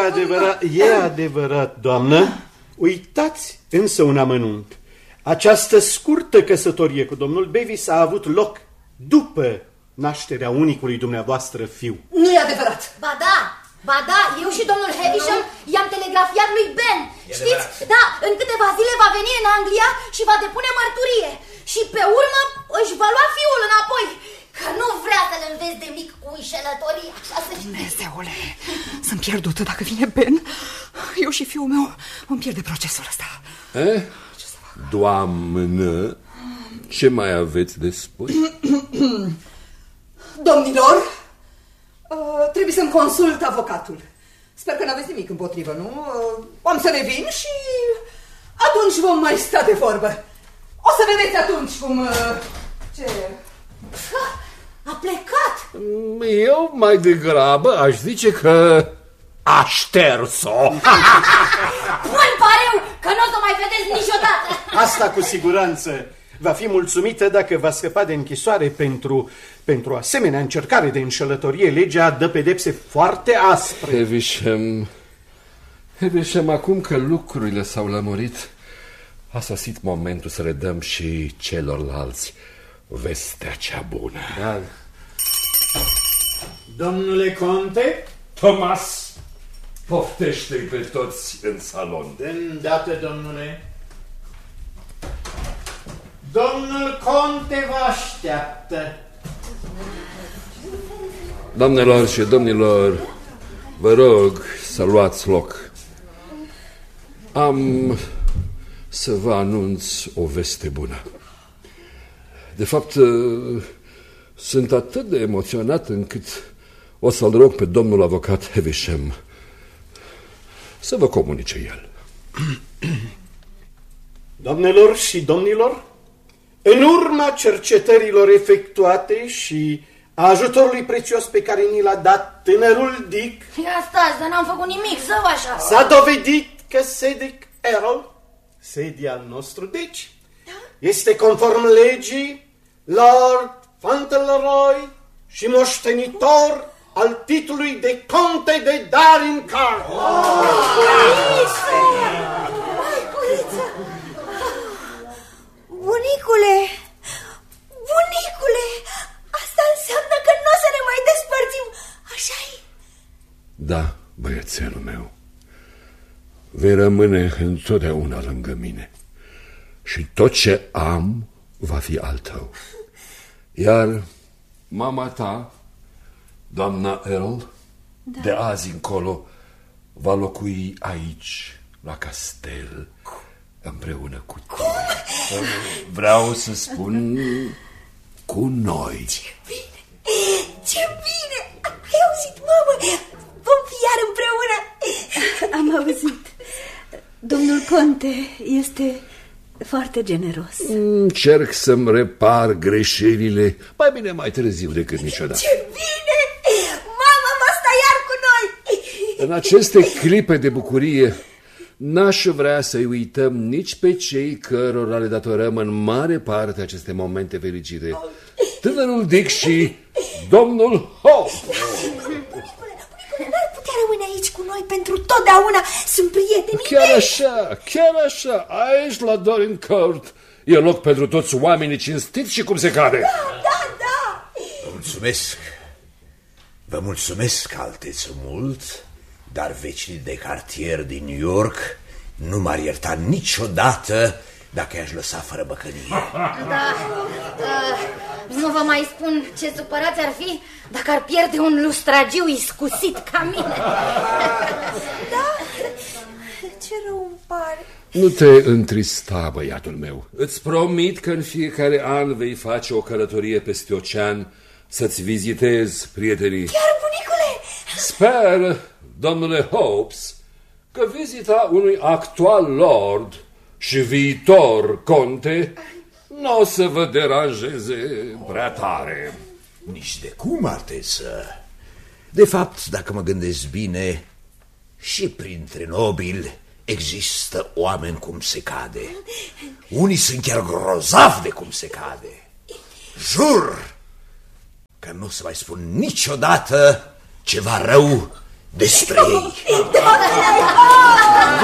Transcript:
E adevărat, doamnă. Uitați însă un amănunt. Această scurtă căsătorie cu domnul Bevis a avut loc după nașterea unicului dumneavoastră fiu. Nu e adevărat. Ba da, eu și domnul Havisham i-am telegrafiat lui Ben. Știți? Da, în câteva zile va veni în Anglia și va depune mărturie. Și pe urmă își va lua fiul înapoi. Că nu vrea să-l înveți de mic cu înșelătorie, așa să știi. Dumnezeule, sunt pierdută dacă vine Ben. Eu și fiul meu îmi pierde procesul ăsta. Doamnă, ce mai aveți de spus? Domnilor, trebuie să-mi consult avocatul. Sper că n-aveți nimic împotrivă, nu? Am să revin și atunci vom mai sta de vorbă. O să vedeți atunci cum... Ce... A plecat. Eu mai degrabă aș zice că a șters-o. Bun pariu că nu o să mai vedeți niciodată. Asta cu siguranță. Va fi mulțumită dacă va scăpa de închisoare pentru asemenea încercare de înșelătorie. Legea dă pedepse foarte aspre. Havisham, acum că lucrurile s-au lămurit, a sosit momentul să le dăm și celorlalți vestea cea bună. Da. Domnule conte? Thomas, poftește-i pe toți în salon. De îndată, domnule. Domnul conte vă așteaptă. Doamnelor și domnilor, vă rog să luați loc. Am să vă anunț o veste bună. De fapt, sunt atât de emoționat încât o să-l rog pe domnul avocat Havisham să vă comunice el. Doamnelor și domnilor, în urma cercetărilor efectuate și a ajutorului prețios pe care ni l-a dat tânărul Dick, Ia stați, dar n-am făcut nimic, zău așa. s-a dovedit că Cedric Errol, Sedi al nostru, deci, este conform legii Lord Fauntleroy și moștenitor al titlului de conte de Darncarr. Bunicule, asta înseamnă că nu o să ne mai despărțim, așa-i? Da, băiețelul meu, vei rămâne întotdeauna lângă mine și tot ce am va fi al tău. Iar mama ta, doamna Errol, de azi încolo va locui aici, la castel, împreună cu tine. Vreau să spun cu noi. Ce bine! Ai auzit, mamă? Vom fi iar împreună. Am auzit. Domnul conte este foarte generos. Încerc să-mi repar greșelile mai bine mai târziu decât niciodată. Ce bine! Mama va sta iar cu noi. În aceste clipe de bucurie n-aș vrea să-i uităm nici pe cei cărora le datorăm în mare parte aceste momente fericite. Tânărul Dick și domnul Hope. N-ar putea rămâne aici cu noi pentru totdeauna. Sunt prietenii Chiar așa, aici la Dorincourt e loc pentru toți oamenii cinstiți și cum se cade. Da. Vă mulțumesc, alteță, mult, dar vecinii de cartier din New York nu m-ar ierta niciodată dacă i-aș lăsa fără băcănie. Da, nu vă mai spun ce supărați ar fi dacă ar pierde un lustragiu iscusit ca mine. Da, ce rău îmi pare. Nu te întrista, băiatul meu. Îți promit că în fiecare an vei face o călătorie peste ocean să-ți vizitezi prietenii. Chiar, bunicule? Sper, domnule Hopes, că vizita unui actual lord și viitor conte nu o să vă deranjeze prea tare. Nici de cum, alteță. De fapt, dacă mă gândesc bine, și printre nobili există oameni cum se cade. Unii sunt chiar grozavi de cum se cade. Jur că nu o să mai spun niciodată ceva rău despre ei.